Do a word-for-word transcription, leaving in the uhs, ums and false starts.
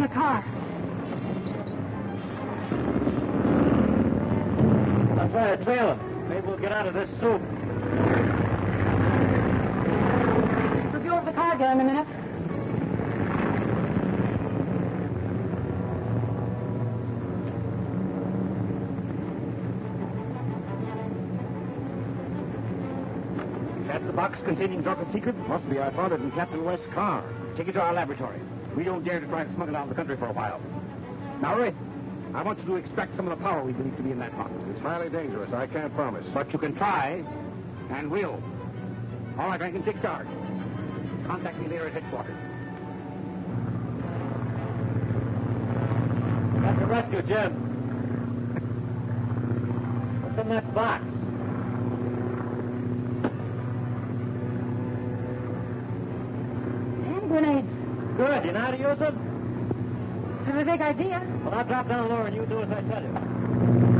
in the car. I'll try to trail him. Maybe we'll get out of this soup. Review of the car again in a minute. That's the box containing Dorcas' secret? Must be. I found it in Captain West's car. Take it to our laboratory. We don't dare to try to smuggle it out of the country for a while. Now, Ray, I want you to extract some of the power we believe to be in that box. It's highly dangerous. I can't promise. But you can try, and will. All right, I can take charge. Contact me there at headquarters. Got the rescue, Jim. What's in that box? Hand grenades. Good. You know how to use them? Have a big idea. Well, I'll drop down lower and you do as I tell you.